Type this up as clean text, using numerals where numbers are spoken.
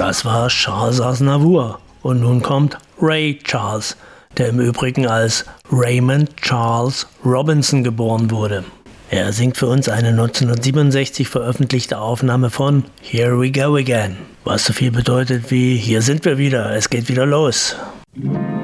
Das war Charles Aznavour. Und nun kommt Ray Charles, der im Übrigen als Raymond Charles Robinson geboren wurde. Er singt für uns eine 1967 veröffentlichte Aufnahme von Here We Go Again, was so viel bedeutet wie hier sind wir wieder, es geht wieder los.